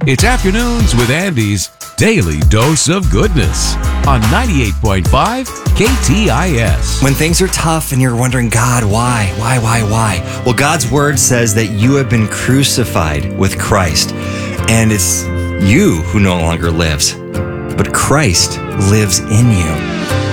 It's Afternoons with Andy's Daily Dose of Goodness on 98.5 KTIS. When things are tough and you're wondering, God, why? Well, God's word says that you have been crucified with Christ, and it's you who no longer lives, but Christ lives in you.